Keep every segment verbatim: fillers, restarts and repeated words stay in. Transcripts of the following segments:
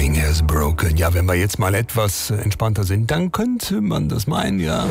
Morning has broken. Ja, wenn wir jetzt mal etwas entspannter sind, dann könnte man das meinen, ja.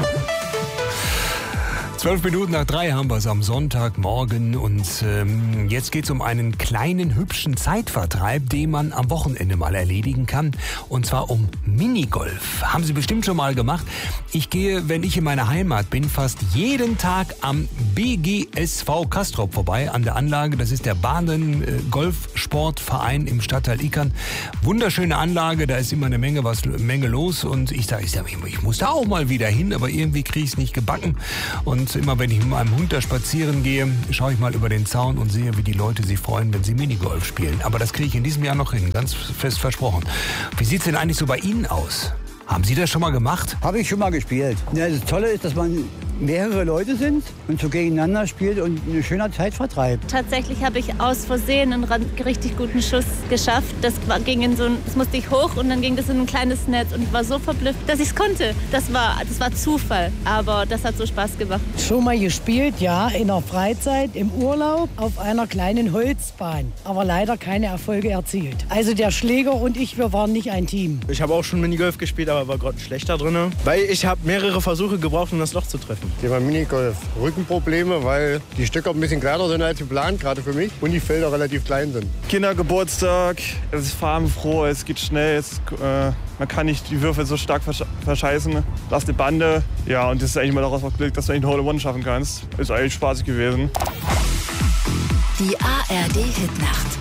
Zwölf Minuten nach drei haben wir es am Sonntagmorgen und ähm, jetzt geht es um einen kleinen, hübschen Zeitvertreib, den man am Wochenende mal erledigen kann. Und zwar um Minigolf. Haben Sie bestimmt schon mal gemacht. Ich gehe, wenn ich in meiner Heimat bin, fast jeden Tag am B G S V Castrop vorbei, an der Anlage. Das ist der Bahnen-Golfsportverein im Stadtteil Ickern. Wunderschöne Anlage, da ist immer eine Menge, was, Menge los. Und ich sage, ich, sag, ich muss da auch mal wieder hin, aber irgendwie kriege ich es nicht gebacken. Und immer wenn ich mit meinem Hund da spazieren gehe, schaue ich mal über den Zaun und sehe, wie die Leute sich freuen, wenn sie Minigolf spielen. Aber das kriege ich in diesem Jahr noch hin, ganz fest versprochen. Wie sieht es denn eigentlich so bei Ihnen aus? Haben Sie das schon mal gemacht? Habe ich schon mal gespielt. Ja, das Tolle ist, dass man mehrere Leute sind und so gegeneinander spielt und eine schöne Zeit vertreibt. Tatsächlich habe ich aus Versehen einen richtig guten Schuss geschafft. Das war, ging in so ein, das musste ich hoch und dann ging das in ein kleines Netz und ich war so verblüfft, dass ich es konnte. Das war, das war Zufall, aber das hat so Spaß gemacht. Schon mal gespielt, ja, in der Freizeit, im Urlaub, auf einer kleinen Holzbahn, aber leider keine Erfolge erzielt. Also der Schläger und ich, wir waren nicht ein Team. Ich habe auch schon Minigolf gespielt, aber war gerade schlechter drin, weil ich habe mehrere Versuche gebraucht, um das Loch zu treffen. Thema Minigolf. Rückenprobleme, weil die Stöcker ein bisschen kleiner sind als geplant, gerade für mich, und die Felder relativ klein sind. Kindergeburtstag, es ist farbenfroh, es geht schnell, es, äh, man kann nicht die Würfel so stark versch verscheißen. Das ist eine Bande, ja, und das ist eigentlich mal daraus Glück, dass du eigentlich eine Hole-One schaffen kannst. Ist eigentlich spaßig gewesen. Die A R D-Hitnacht.